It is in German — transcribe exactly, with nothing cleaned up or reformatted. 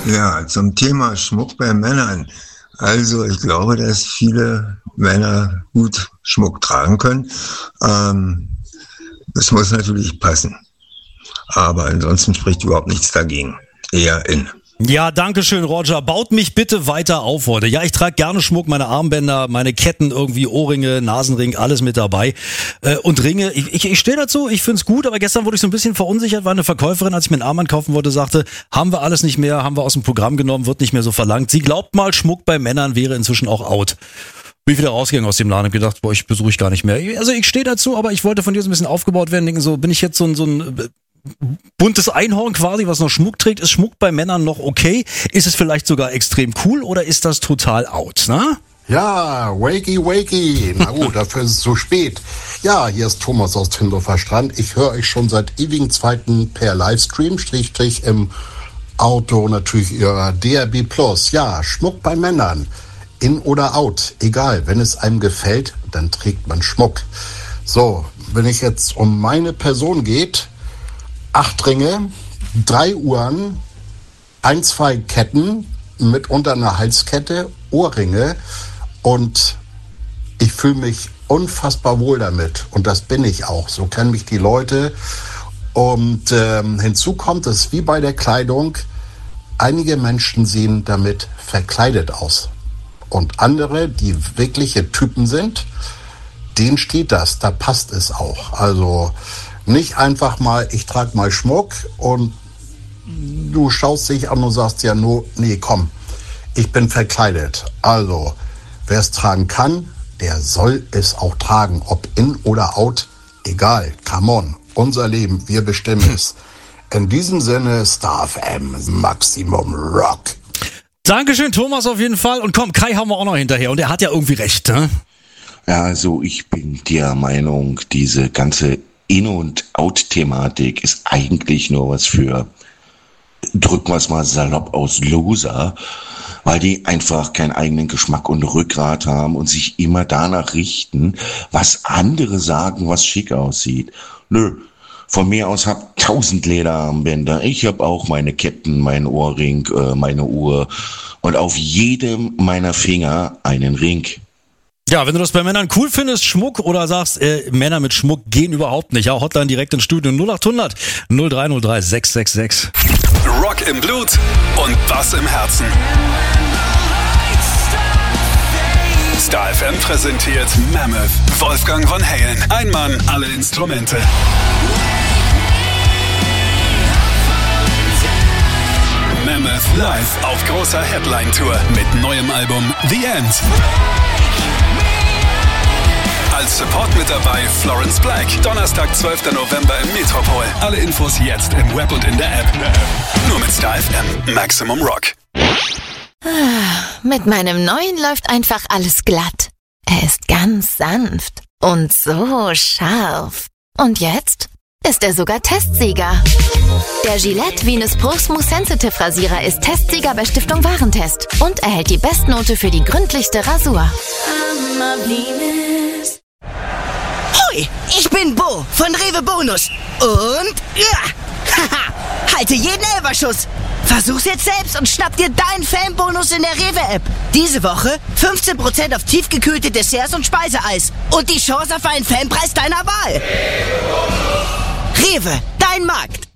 Ja, zum Thema Schmuck bei Männern. Also ich glaube, dass viele Männer gut Schmuck tragen können. Ähm, das muss natürlich passen. Aber ansonsten spricht überhaupt nichts dagegen. Eher in. Ja, danke schön, Roger. Baut mich bitte weiter auf heute. Ja, ich trage gerne Schmuck, meine Armbänder, meine Ketten, irgendwie Ohrringe, Nasenring, alles mit dabei. Äh, und Ringe, ich, ich, ich stehe dazu, ich find's gut, aber gestern wurde ich so ein bisschen verunsichert, weil eine Verkäuferin, als ich mir einen Armband kaufen wollte, sagte, haben wir alles nicht mehr, haben wir aus dem Programm genommen, wird nicht mehr so verlangt. Sie glaubt mal, Schmuck bei Männern wäre inzwischen auch out. Bin ich wieder rausgegangen aus dem Laden und gedacht, boah, ich besuche ich gar nicht mehr. Also ich stehe dazu, aber ich wollte von dir so ein bisschen aufgebaut werden, denken so, bin ich jetzt so ein, so ein buntes Einhorn quasi, was noch Schmuck trägt. Ist Schmuck bei Männern noch okay? Ist es vielleicht sogar extrem cool oder ist das total out, ne? Ja, wakey, wakey. Na gut, dafür ist es zu spät. Ja, hier ist Thomas aus Tindorfer Strand. Ich höre euch schon seit ewigen Zeiten per Livestream, Strich im Auto, natürlich ihr D R B Plus. Ja, Schmuck bei Männern. In oder out, egal. Wenn es einem gefällt, dann trägt man Schmuck. So, wenn es jetzt um meine Person geht, acht Ringe, drei Uhren, ein, zwei Ketten, mitunter eine Halskette, Ohrringe und ich fühle mich unfassbar wohl damit und das bin ich auch. So kennen mich die Leute und ähm, hinzu kommt es wie bei der Kleidung, einige Menschen sehen damit verkleidet aus und andere, die wirkliche Typen sind, denen steht das, da passt es auch. Also nicht einfach mal, ich trage mal Schmuck und du schaust dich an und sagst ja nur, nee, komm, ich bin verkleidet. Also, wer es tragen kann, der soll es auch tragen. Ob in oder out, egal, come on, unser Leben, wir bestimmen es. In diesem Sinne, Star F M, Maximum Rock. Dankeschön, Thomas, auf jeden Fall. Und komm, Kai haben wir auch noch hinterher und er hat ja irgendwie recht, ne? Ja, also ich bin der Meinung, diese ganze In- und Out-Thematik ist eigentlich nur was für, drücken wir es mal salopp aus, Loser, weil die einfach keinen eigenen Geschmack und Rückgrat haben und sich immer danach richten, was andere sagen, was schick aussieht. Nö, von mir aus hab tausend Lederarmbänder, ich hab auch meine Ketten, mein Ohrring, äh, meine Uhr und auf jedem meiner Finger einen Ring. Ja, wenn du das bei Männern cool findest, Schmuck, oder sagst, äh, Männer mit Schmuck gehen überhaupt nicht. Ja, Hotline direkt ins Studio null acht hundert null drei null drei sechs sechs sechs. Rock im Blut und Bass im Herzen. Star F M präsentiert Mammoth. Wolfgang von Halen. Ein Mann, alle Instrumente. Mammoth live auf großer Headline-Tour mit neuem Album The End. Als Support mit dabei Florence Black. Donnerstag, zwölfter November im Metropol. Alle Infos jetzt im Web und in der App. Nur mit Star F M. Maximum Rock. Mit meinem neuen läuft einfach alles glatt. Er ist ganz sanft und so scharf. Und jetzt ist er sogar Testsieger. Der Gillette Venus Pro Smooth Sensitive Rasierer ist Testsieger bei Stiftung Warentest und erhält die Bestnote für die gründlichste Rasur. Hoi, ich bin Bo von Rewe Bonus. Und ja, haha, halte jeden Elferschuss. Versuch's jetzt selbst und schnapp dir deinen Fanbonus in der Rewe-App. Diese Woche fünfzehn Prozent auf tiefgekühlte Desserts und Speiseeis. Und die Chance auf einen Fanpreis deiner Wahl. Rewe, dein Markt.